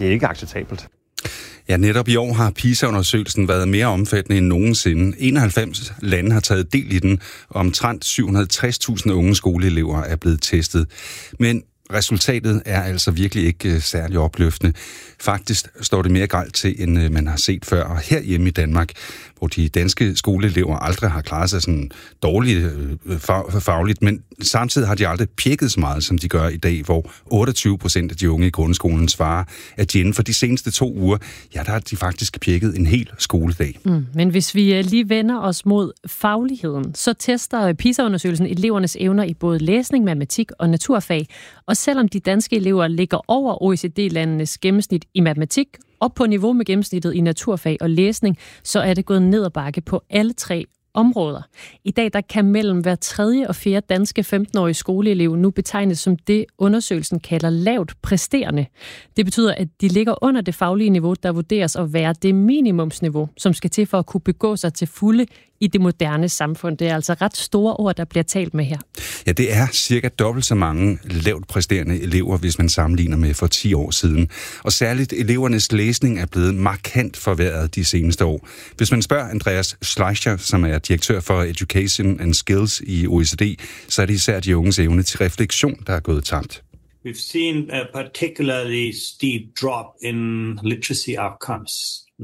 det er ikke acceptabelt. Ja, netop i år har PISA-undersøgelsen været mere omfattende end nogensinde. 91 lande har taget del i den, og omtrent 760.000 unge skoleelever er blevet testet. Men resultatet er altså virkelig ikke særlig opløftende. Faktisk står det mere grelt til, end man har set før. Og herhjemme i Danmark, hvor de danske skoleelever aldrig har klaret sig sådan dårligt fagligt, men samtidig har de aldrig pjekket så meget, som de gør i dag, hvor 28% af de unge i grundskolen svarer, at de inden for de seneste 2 uger, ja, der har de faktisk pjekket en hel skoledag. Men hvis vi lige vender os mod fagligheden, så tester PISA-undersøgelsen elevernes evner i både læsning, matematik og naturfag. Og selvom de danske elever ligger over OECD-landenes gennemsnit i matematik og på niveau med gennemsnittet i naturfag og læsning, så er det gået ned ad bakke på alle 3 områder. I dag der kan mellem hver 3. og 4. danske 15-årige skoleelev nu betegnes som det, undersøgelsen kalder lavt præsterende. Det betyder, at de ligger under det faglige niveau, der vurderes at være det minimumsniveau, som skal til for at kunne begå sig til fulde i det moderne samfund. Det er altså ret store ord, der bliver talt med her. Ja, det er cirka dobbelt så mange lavt præsterende elever, hvis man sammenligner med for 10 år siden. Og særligt elevernes læsning er blevet markant forværret de seneste år. Hvis man spørger Andreas Schleicher, som er direktør for Education and Skills i OECD, så er det især de unges evne til refleksion, der er gået tabt. We've seen a particularly steep drop in literacy outcomes,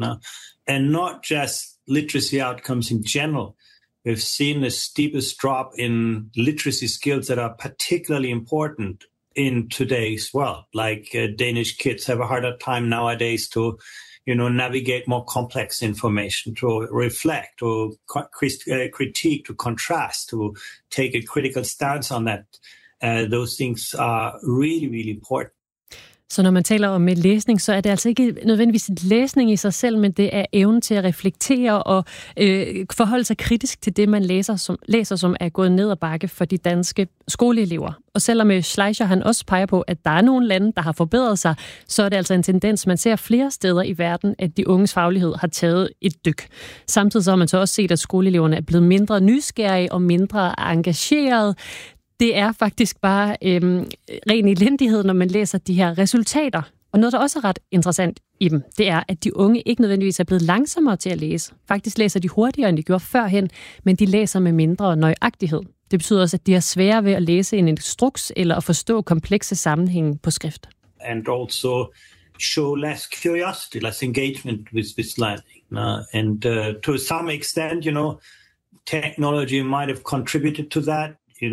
and not just literacy outcomes in general. We've seen the steepest drop in literacy skills that are particularly important in today's world. Like Danish kids have a harder time nowadays to, navigate more complex information, to reflect, to critique, to contrast, to take a critical stance on that. Those things are really, really important. Så når man taler om læsning, så er det altså ikke nødvendigvis læsning i sig selv, men det er evnen til at reflektere og forholde sig kritisk til det, man læser, som er gået ned ad bakke for de danske skoleelever. Og selvom Schleicher han også peger på, at der er nogle lande, der har forbedret sig, så er det altså en tendens, man ser flere steder i verden, at de unges faglighed har taget et dyk. Samtidig så har man så også set, at skoleeleverne er blevet mindre nysgerrige og mindre engagerede. Det er faktisk bare ren elendighed, når man læser de her resultater. Og noget, der også er ret interessant i dem, det er, at de unge ikke nødvendigvis er blevet langsommere til at læse. Faktisk læser de hurtigere, end de gjorde førhen, men de læser med mindre nøjagtighed. Det betyder også, at de har sværere ved at læse en instruks eller at forstå komplekse sammenhænge på skrift. And also show less curiosity, less engagement with learning. And to some extent, technology might have contributed to that.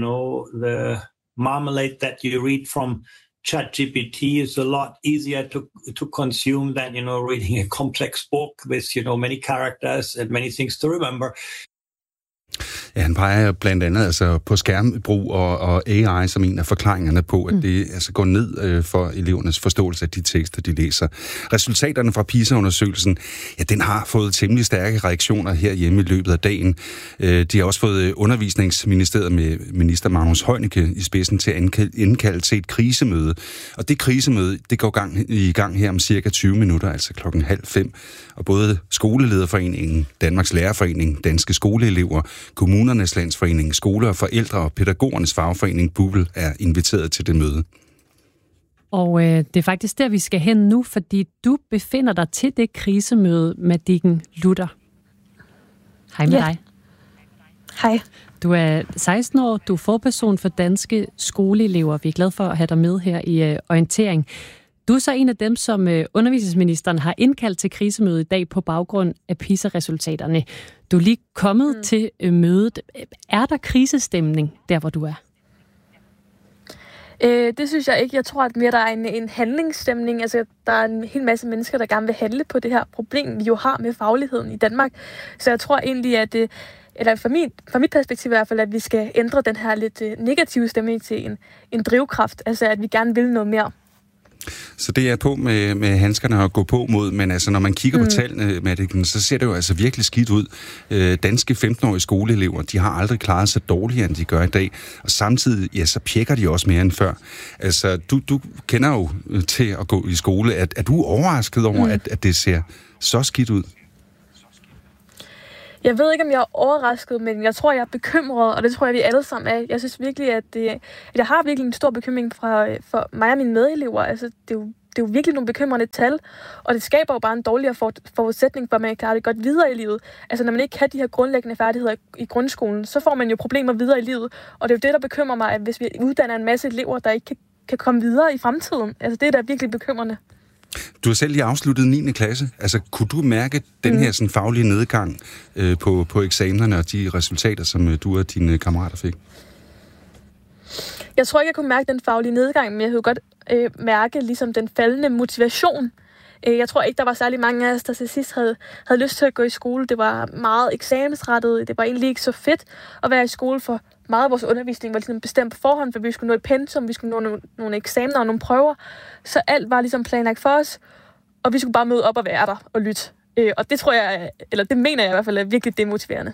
The marmalade that you read from ChatGPT is a lot easier to consume than, reading a complex book with, many characters and many things to remember. Ja, han peger blandt andet altså på skærmbrug og AI som en af forklaringerne på, at det altså går ned for elevernes forståelse af de tekster, de læser. Resultaterne fra PISA-undersøgelsen, ja, den har fået temmelig stærke reaktioner herhjemme i løbet af dagen. De har også fået Undervisningsministeriet med minister Magnus Heunicke i spidsen til at indkalde til et krisemøde. Og det krisemøde, det går i gang her om cirka 20 minutter, altså 4:30. Og både Skolelederforeningen, Danmarks Lærerforening, Danske Skoleelever, Kommunernes Landsforening, Skoler og Forældre og Pædagogernes Fagforening, BUPL, er inviteret til det møde. Og det er faktisk der, vi skal hen nu, fordi du befinder dig til det krisemøde, Madicken Luther. Hej med dig. Hej. Du er 16 år, du er forperson for danske skoleelever. Vi er glade for at have dig med her i Orientering. Du er så en af dem, som undervisningsministeren har indkaldt til krisemødet i dag på baggrund af PISA-resultaterne. Du er lige kommet til mødet. Er der krisestemning der, hvor du er? Det synes jeg ikke. Jeg tror, at mere der er en handlingsstemning. Altså, der er en hel masse mennesker, der gerne vil handle på det her problem, vi jo har med fagligheden i Danmark. Så jeg tror egentlig, at eller fra mit perspektiv i hvert fald, at vi skal ændre den her lidt negative stemning til en drivkraft. Altså, at vi gerne vil noget mere. Så det er på med handskerne at gå på mod, men altså når man kigger på tallene, Madicken, så ser det jo altså virkelig skidt ud. Danske 15-årige skoleelever, de har aldrig klaret sig dårligere, end de gør i dag, og samtidig, ja, så pjekker de også mere end før. Altså, du kender jo til at gå i skole. Er du overrasket over, at det ser så skidt ud? Jeg ved ikke, om jeg er overrasket, men jeg tror, jeg er bekymret, og det tror jeg, vi alle sammen er. Jeg synes virkelig, at jeg har virkelig en stor bekymring for mig og mine medelever. Altså, det jo virkelig nogle bekymrende tal, og det skaber jo bare en dårligere forudsætning for, at man kan klare det godt videre i livet. Altså når man ikke kan de her grundlæggende færdigheder i grundskolen, så får man jo problemer videre i livet, og det er jo det, der bekymrer mig, at hvis vi uddanner en masse elever, der ikke kan komme videre i fremtiden, altså det er da virkelig bekymrende. Du har selv lige afsluttet 9. klasse. Altså, kunne du mærke den her sådan, faglige nedgang på eksamenerne og de resultater, som du og dine kammerater fik? Jeg tror ikke, jeg kunne mærke den faglige nedgang, men jeg kunne godt mærke ligesom den faldende motivation. Jeg tror ikke, der var særlig mange af os, der til sidst havde lyst til at gå i skole. Det var meget eksamensrettet. Det var egentlig ikke så fedt at være i skole, for meget af vores undervisning var ligesom bestemt på forhånd, for vi skulle nå et pensum, vi skulle nå nogle eksamener og nogle prøver. Så alt var ligesom planlagt for os, og vi skulle bare møde op og være der og lytte. Og det tror jeg, eller det mener jeg i hvert fald, er virkelig demotiverende.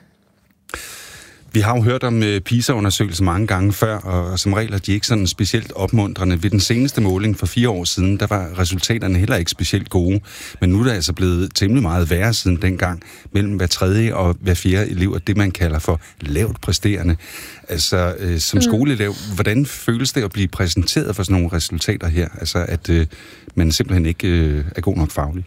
Vi har jo hørt om PISA-undersøgelser mange gange før, og som regel er de ikke sådan specielt opmuntrende. Ved den seneste måling for 4 år siden, der var resultaterne heller ikke specielt gode. Men nu er det altså blevet temmelig meget værre siden dengang. Mellem hver tredje og hver fjerde elev er det, man kalder for lavt præsterende. Altså, som skoleelev, hvordan føles det at blive præsenteret for sådan nogle resultater her? Altså, at man simpelthen ikke er god nok faglig?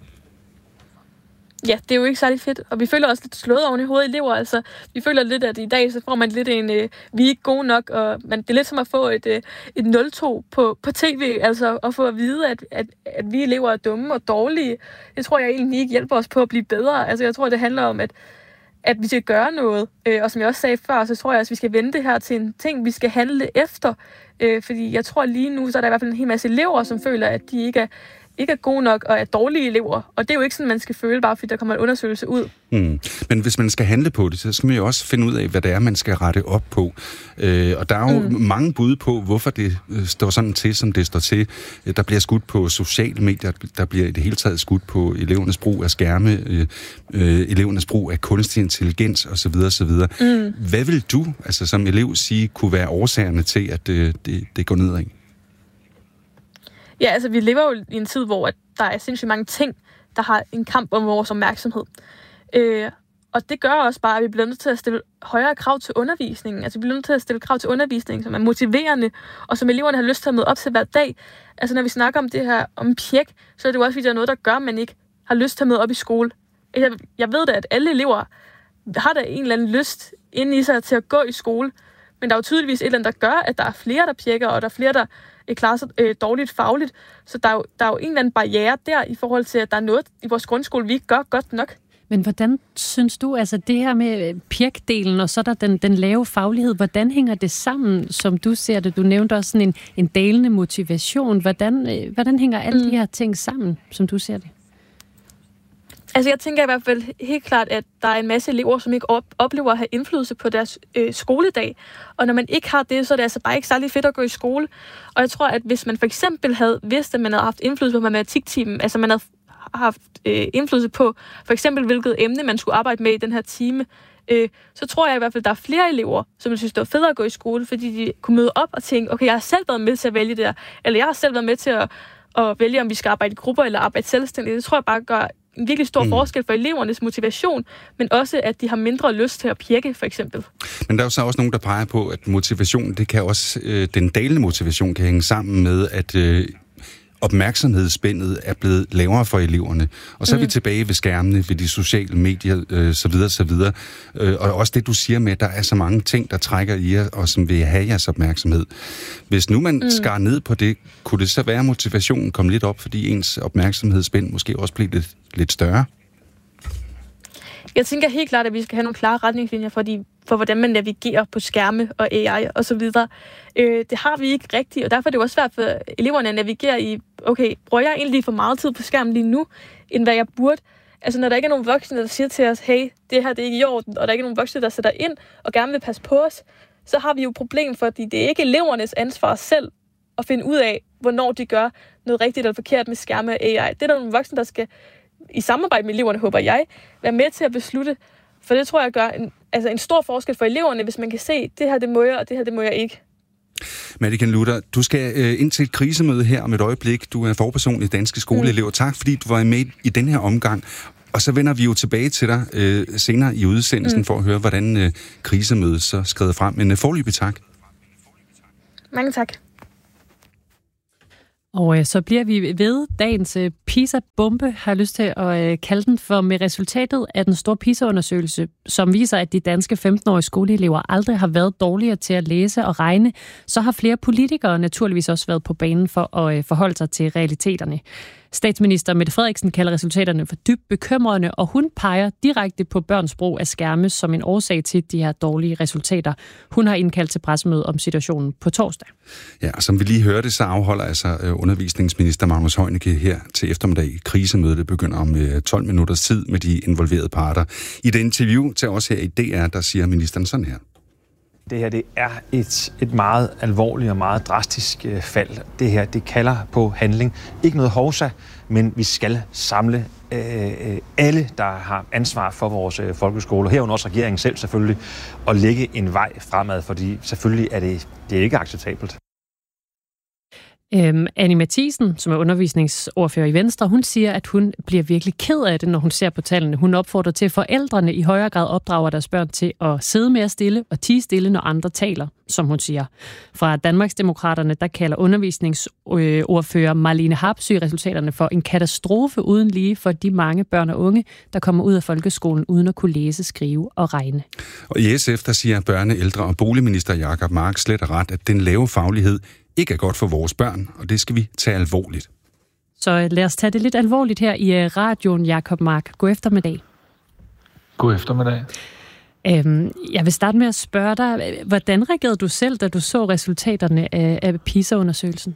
Ja, det er jo ikke særlig fedt, og vi føler også lidt slået oven i hovedet elever. Altså, vi føler lidt, at i dag så får man lidt en, vi er ikke gode nok, og det er lidt som at få et 0-2 på tv, altså at få at vide, at vi elever er dumme og dårlige. Det tror jeg egentlig ikke hjælper os på at blive bedre. Altså, jeg tror, det handler om, at vi skal gøre noget, og som jeg også sagde før, så tror jeg også, at vi skal vende det her til en ting, vi skal handle efter. Fordi jeg tror lige nu, så er der i hvert fald en hel masse elever, som føler, at de ikke er gode nok og er dårlige elever. Og det er jo ikke sådan, man skal føle, bare fordi der kommer en undersøgelse ud. Men hvis man skal handle på det, så skal man jo også finde ud af, hvad det er, man skal rette op på. Og der er jo mange bud på, hvorfor det står sådan til, som det står til. Der bliver skudt på sociale medier, der bliver i det hele taget skudt på elevernes brug af skærme, elevernes brug af kunstig intelligens osv. osv. Hvad vil du, altså som elev, sige, kunne være årsagerne til, at det går nedad? Ja, altså vi lever jo i en tid, hvor der er sindssygt mange ting, der har en kamp om vores opmærksomhed. Og det gør også bare, at vi bliver nødt til at stille højere krav til undervisningen. Altså vi bliver nødt til at stille krav til undervisningen, som er motiverende, og som eleverne har lyst til at møde op til hver dag. Altså når vi snakker om det her, om pjek, så er det jo også, fordi der er noget, der gør, at man ikke har lyst til at møde op i skole. Jeg ved da, at alle elever har da en eller anden lyst inde i sig til at gå i skole, men der er jo tydeligvis et eller andet, der gør, at der er flere, der pjekker, og der er flere, der klarer sig dårligt fagligt. Så der er jo en eller anden barriere der i forhold til, at der er noget i vores grundskole, vi ikke gør godt nok. Men hvordan synes du, altså det her med pjekdelen, og så er der den lave faglighed, hvordan hænger det sammen, som du ser det? Du nævnte også sådan en dalende motivation. Hvordan hænger alle de her ting sammen, som du ser det? Altså jeg tænker i hvert fald helt klart, at der er en masse elever, som ikke oplever at have indflydelse på deres skoledag. Og når man ikke har det, så er det altså bare ikke særlig fedt at gå i skole. Og jeg tror, at hvis man for eksempel havde vidst, at man havde haft indflydelse på matematiktimen, altså man havde haft indflydelse på for eksempel, hvilket emne man skulle arbejde med i den her time, så tror jeg i hvert fald, at der er flere elever, som synes, det var federe at gå i skole, fordi de kunne møde op og tænke, okay, jeg har selv været med til at vælge det der, eller jeg har selv været med til at vælge, om vi skal arbejde i grupper eller arbejde selvstændigt. Det tror jeg bare gør en virkelig stor forskel for elevernes motivation, men også, at de har mindre lyst til at pjekke, for eksempel. Men der er jo så også nogen, der peger på, at motivation, det kan også, den dalende motivation kan hænge sammen med, at opmærksomhedsspændet er blevet lavere for eleverne. Og så er vi tilbage ved skærmene, ved de sociale medier, så videre, så videre. Og også det, du siger med, at der er så mange ting, der trækker i jer, og som vil have jeres opmærksomhed. Hvis nu man skar ned på det, kunne det så være, at motivationen kom lidt op, fordi ens opmærksomhedsspænd måske også blev lidt større? Jeg tænker helt klart, at vi skal have nogle klare retningslinjer for hvordan man navigerer på skærme og AI og så videre. Det har vi ikke rigtigt, og derfor er det jo også svært for eleverne at navigere i, okay, bruger jeg egentlig for meget tid på skærmen lige nu, end hvad jeg burde? Altså når der ikke er nogen voksne, der siger til os, hey, det her det er ikke i orden, og der er ikke nogen voksne, der sætter ind og gerne vil passe på os, så har vi jo et problem, fordi det er ikke elevernes ansvar selv at finde ud af, hvornår de gør noget rigtigt eller forkert med skærme og AI. Det er der nogle voksne, der skal i samarbejde med eleverne, håber jeg, være med til at beslutte. For det tror jeg gør en stor forskel for eleverne, hvis man kan se, det her det må jeg, og det her det må jeg ikke. Madiken Luther, du skal ind til et krisemøde her om et øjeblik. Du er forperson i Danske Skoleelever. Tak fordi du var med i den her omgang. Og så vender vi jo tilbage til dig senere i udsendelsen for at høre, hvordan krisemødet så skrider frem. Men foreløbig tak. Mange tak. Og så bliver vi ved dagens PISA-bombe, har jeg lyst til at kalde den, for med resultatet af den store PISA-undersøgelse, som viser, at de danske 15-årige skoleelever aldrig har været dårligere til at læse og regne, så har flere politikere naturligvis også været på banen for at forholde sig til realiteterne. Statsminister Mette Frederiksen kalder resultaterne for dybt bekymrende, og hun peger direkte på børns brug af skærme som en årsag til de her dårlige resultater. Hun har indkaldt til pressemøde om situationen på torsdag. Ja, og som vi lige hørte, så afholder undervisningsminister Magnus Heunicke her til eftermiddag krisemødet. Det begynder om 12 minutters tid med de involverede parter. I det interview til os her i DR, der siger ministeren sådan her. Det her, det er et meget alvorligt og meget drastisk fald. Det her, det kalder på handling. Ikke noget hovsa, men vi skal samle alle, der har ansvar for vores folkeskole, herunder også regeringen selv selvfølgelig, og lægge en vej fremad, fordi selvfølgelig er det er ikke acceptabelt. Annie Matthiesen, som er undervisningsordfører i Venstre, hun siger, at hun bliver virkelig ked af det, når hun ser på tallene. Hun opfordrer til, at forældrene i højere grad opdrager deres børn til at sidde mere stille og tie stille, når andre taler, som hun siger. Fra Danmarksdemokraterne, der kalder undervisningsordfører Marlene Harpsøe resultaterne for en katastrofe uden lige for de mange børn og unge, der kommer ud af folkeskolen uden at kunne læse, skrive og regne. Og i SF, der siger børne-, ældre- og boligminister Jacob Mark slet og ret, at den lave faglighed ikke er godt for vores børn, og det skal vi tage alvorligt. Så lad os tage det lidt alvorligt her i radioen, Jacob Mark. God eftermiddag. God eftermiddag. Jeg vil starte med at spørge dig, hvordan reagerede du selv, da du så resultaterne af PISA-undersøgelsen?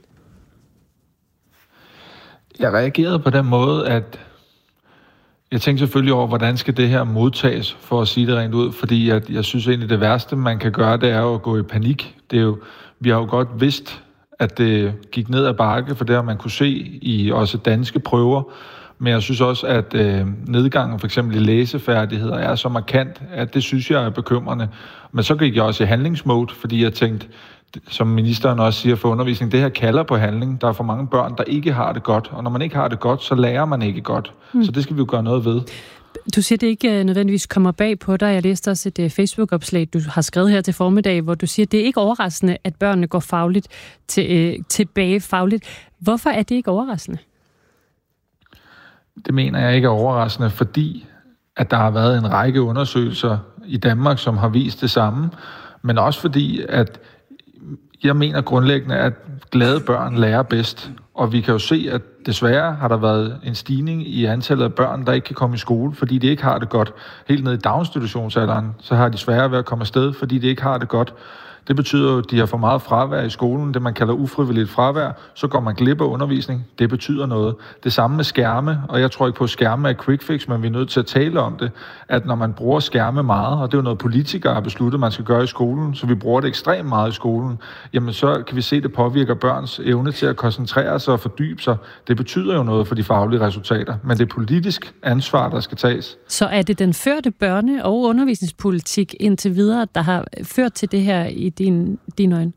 Jeg reagerede på den måde, at jeg tænkte selvfølgelig over, hvordan skal det her modtages, for at sige det rent ud, fordi jeg synes egentlig, det værste, man kan gøre, det er jo at gå i panik. Det er jo, vi har jo godt vidst, at det gik ned ad bakke, for det har man kunne se i også danske prøver, men jeg synes også, at nedgangen for eksempel i læsefærdigheder er så markant, at det synes jeg er bekymrende. Men så gik jeg også i handlingsmode, fordi jeg tænkte, som ministeren også siger for undervisning, det her kalder på handling. Der er for mange børn, der ikke har det godt, og når man ikke har det godt, så lærer man ikke godt. Så det skal vi jo gøre noget ved. Du siger, det ikke nødvendigvis kommer bag på dig. Jeg læste også et Facebook-opslag, du har skrevet her til formiddag, hvor du siger, at det er ikke overraskende, at børnene går fagligt tilbage fagligt. Hvorfor er det ikke overraskende? Det mener jeg ikke er overraskende, fordi at der har været en række undersøgelser i Danmark, som har vist det samme, men også fordi, at jeg mener grundlæggende, at glade børn lærer bedst. Og vi kan jo se, at desværre har der været en stigning i antallet af børn, der ikke kan komme i skole, fordi de ikke har det godt. Helt ned i daginstitutionsalderen, så har de sværere ved at komme afsted, fordi de ikke har det godt. Det betyder jo, at de har for meget fravær i skolen, det man kalder ufrivilligt fravær, så går man glip af undervisning. Det betyder noget. Det samme med skærme, og jeg tror ikke på, at skærme er quick fix, men vi er nødt til at tale om det, at når man bruger skærme meget, og det er jo noget politikere har besluttet, man skal gøre i skolen, så vi bruger det ekstremt meget i skolen, jamen så kan vi se, at det påvirker børns evne til at koncentrere sig og fordybe sig. Det betyder jo noget for de faglige resultater, men det er politisk ansvar, der skal tages. Så er det den førte børne- og undervisningspolitik indtil videre, der har ført til det her i din øjne?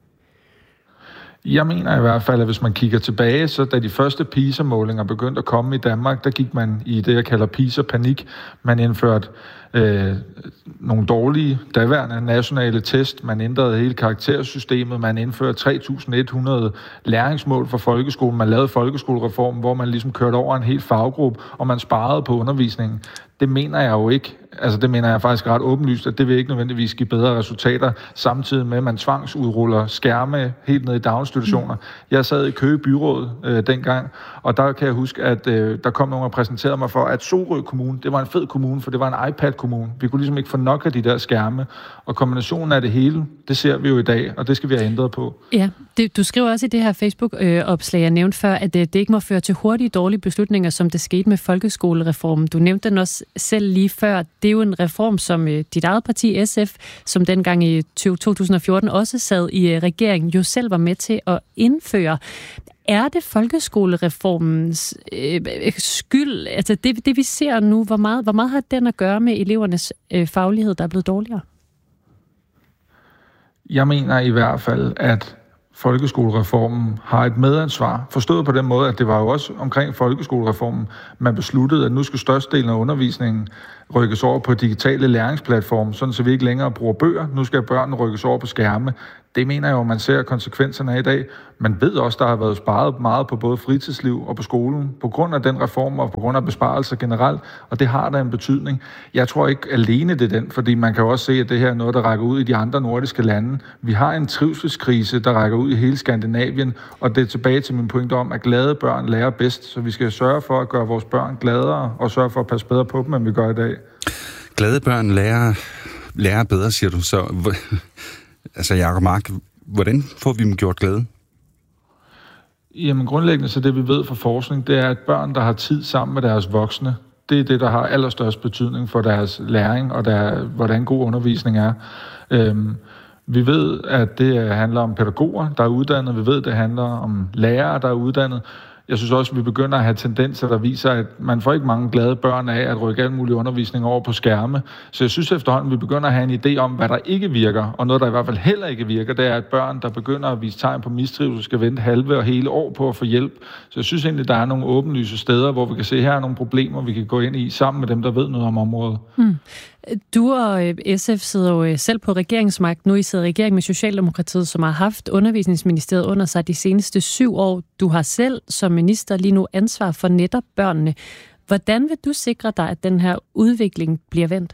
Jeg mener i hvert fald, at hvis man kigger tilbage, så da de første PISA-målinger begyndte at komme i Danmark, der gik man i det, jeg kalder PISA-panik. Man indførte nogle dårlige daværende nationale test, man ændrede hele karaktersystemet, man indførte 3.100 læringsmål for folkeskolen, man lavede folkeskolereformen, hvor man ligesom kørte over en hel faggruppe, og man sparede på undervisningen. Det mener jeg jo ikke. Altså det mener jeg faktisk ret åbenlyst, at det vil ikke nødvendigvis give bedre resultater, samtidig med, at man tvangsudruller skærme helt ned i daginstitutioner. Jeg sad i Køge byråd dengang, og der kan jeg huske, at der kom nogen og præsenterede mig for, at Sorø Kommune, det var en fed kommune, for det var en iPad-kommune. Vi kunne ligesom ikke få nok af de der skærme, og kombinationen af det hele, det ser vi jo i dag, og det skal vi have ændret på. Ja, du skriver også i det her Facebook-opslag, jeg nævnte før, at det ikke må føre til hurtige, dårlige beslutninger, som det skete med folkeskolereformen. Du nævnte den også selv lige før. Det er jo en reform, som dit eget parti, SF, som dengang i 2014 også sad i regeringen, jo selv var med til at indføre. Er det folkeskolereformens skyld? Altså det vi ser nu, hvor meget har den at gøre med elevernes faglighed, der er blevet dårligere? Jeg mener i hvert fald, at folkeskolereformen har et medansvar. Forstået på den måde, at det var jo også omkring folkeskolereformen, man besluttede, at nu skal størstedelen af undervisningen rykkes over på digitale læringsplatforme, sådan så vi ikke længere bruger bøger. Nu skal børnene rykkes over på skærme. Det mener jeg jo, man ser konsekvenserne af i dag. Man ved også, der har været sparet meget på både fritidsliv og på skolen, på grund af den reform og på grund af besparelser generelt, og det har da en betydning. Jeg tror ikke alene det er den, fordi man kan jo også se, at det her er noget, der rækker ud i de andre nordiske lande. Vi har en trivselskrise, der rækker ud i hele Skandinavien, og det er tilbage til min pointe om, at glade børn lærer bedst, så vi skal sørge for at gøre vores børn gladere og sørge for at passe bedre på dem, end vi gør i dag. Glade børn lærer bedre, siger du så. Altså, Jacob Mark, hvordan får vi dem gjort glade? Jamen, grundlæggende så det, vi ved fra forskning, det er, at børn, der har tid sammen med deres voksne, det er det, der har allerstørst betydning for deres læring og hvordan god undervisning er. Vi ved, at det handler om pædagoger, der er uddannet. Vi ved, det handler om lærere, der er uddannet. Jeg synes også, at vi begynder at have tendenser, der viser, at man får ikke mange glade børn af at rykke al mulig undervisning over på skærme. Så jeg synes efterhånden, at vi begynder at have en idé om, hvad der ikke virker. Og noget, der i hvert fald heller ikke virker, det er, at børn, der begynder at vise tegn på mistrivsel, skal vente halve og hele år på at få hjælp. Så jeg synes egentlig, at der er nogle åbenlyse steder, hvor vi kan se, at her er nogle problemer, vi kan gå ind i sammen med dem, der ved noget om området. Du og SF sidder jo selv på regeringsmagt. Nu I sidder i regering med Socialdemokratiet, som har haft undervisningsministeriet under sig de seneste 7 år. Du har selv som minister lige nu ansvar for netop børnene. Hvordan vil du sikre dig, at den her udvikling bliver vendt?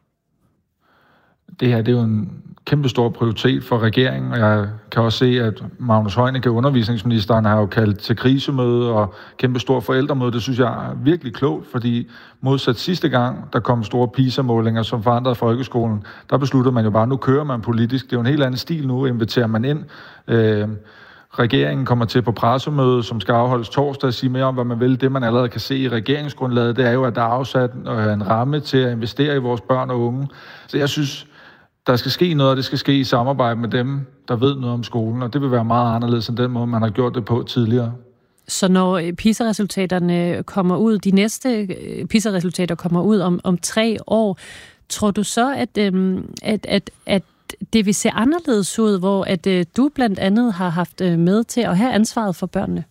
Det her det er jo en kæmpe stor prioritet for regeringen, og jeg kan også se, at Magnus Heunicke, undervisningsministeren, har jo kaldt til krisemøde og kæmpe stor forældremøde. Det synes jeg er virkelig klogt, fordi modsat sidste gang, der kom store PISA-målinger, som forandrede folkeskolen, der besluttede man jo bare, nu kører man politisk. Det er jo en helt anden stil nu, inviterer man ind. Regeringen kommer til på pressemøde, som skal afholdes torsdag, at sige mere om, hvad man vil. Det, man allerede kan se i regeringsgrundlaget, det er jo, at der er afsat en ramme til at investere i vores børn og unge. Så jeg synes, der skal ske noget, og det skal ske i samarbejde med dem, der ved noget om skolen, og det vil være meget anderledes end den måde, man har gjort det på tidligere. Så når PISA-resultaterne kommer ud, de næste PISA-resultater kommer ud om 3 år, tror du så, at det vil se anderledes ud, hvor at du blandt andet har haft med til at have ansvaret for børnene?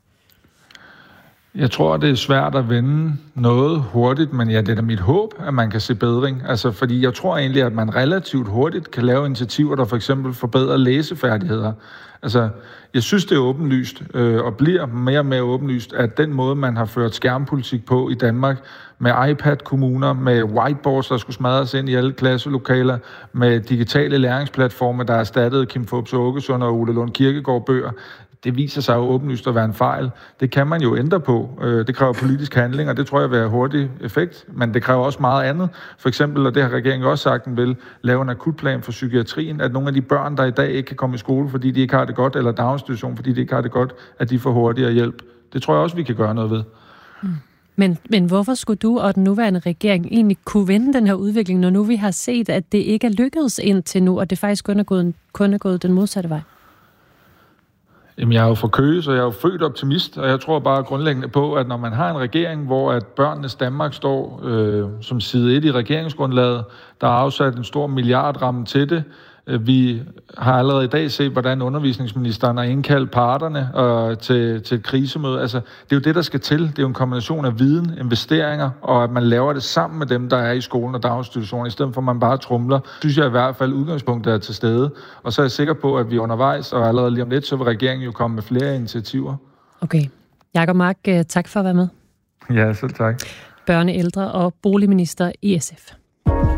Jeg tror, det er svært at vende noget hurtigt, men ja, det er da mit håb, at man kan se bedring. Altså, fordi jeg tror egentlig, at man relativt hurtigt kan lave initiativer, der for eksempel forbedrer læsefærdigheder. Altså, jeg synes, det er åbenlyst, og bliver mere og mere åbenlyst, at den måde, man har ført skærmpolitik på i Danmark, med iPad-kommuner, med whiteboards, der skulle smadres ind i alle klasselokaler, med digitale læringsplatforme, der erstattede Kim Fupz Aakeson og Ole Lund Kirkegaard bøger, det viser sig jo åbenlyst at være en fejl. Det kan man jo ændre på. Det kræver politisk handling, og det tror jeg vil have hurtig effekt. Men det kræver også meget andet. For eksempel, og det har regeringen også sagt, den vil lave en akutplan for psykiatrien, at nogle af de børn, der i dag ikke kan komme i skole, fordi de ikke har det godt, eller daginstitution, fordi de ikke har det godt, at de får hurtigere hjælp. Det tror jeg også, vi kan gøre noget ved. Men hvorfor skulle du og den nuværende regering egentlig kunne vende den her udvikling, når nu vi har set, at det ikke er lykkedes indtil nu, og det faktisk kun er gået den modsatte vej? Jamen, jeg er jo fra Køge, så jeg er jo født optimist, og jeg tror bare grundlæggende på, at når man har en regering, hvor at børnenes Danmark står som side 1 i regeringsgrundlaget, der er afsat en stor milliardramme til det. Vi har allerede i dag set, hvordan undervisningsministeren har indkaldt parterne til et krisemøde. Altså, det er jo det, der skal til. Det er jo en kombination af viden, investeringer, og at man laver det sammen med dem, der er i skolen og daginstitutionen, i stedet for at man bare tromler. Synes jeg i hvert fald, udgangspunktet er til stede. Og så er jeg sikker på, at vi undervejs, og allerede lige om lidt, så vil regeringen jo komme med flere initiativer. Okay. Jacob Mark, tak for at være med. Ja, selv tak. Børne-, ældre- og boligminister i SF.